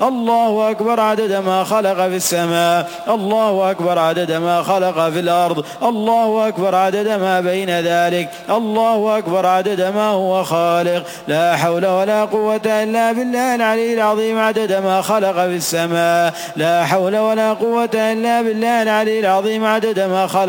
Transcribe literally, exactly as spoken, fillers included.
الله أكبر عدد ما خلق في السماء. الله أكبر عدد ما خلق في الأرض. الله أكبر عدد ما بين ذلك. الله أكبر عدد ما هو خالق. لا حول ولا قوة إلا بالله العلي العظيم عدد ما خلق في السماء. لا حول ولا قوة إلا بالله العلي العظيم عدد ما خلق